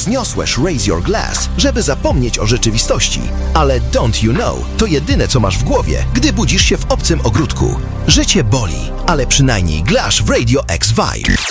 wzniosłeś Raise Your Glass, żeby zapomnieć o rzeczywistości. Ale Don't You Know to jedyne, co masz w głowie, gdy budzisz się w obcym ogródku. Życie boli, ale przynajmniej grasz w Radio X Vibe.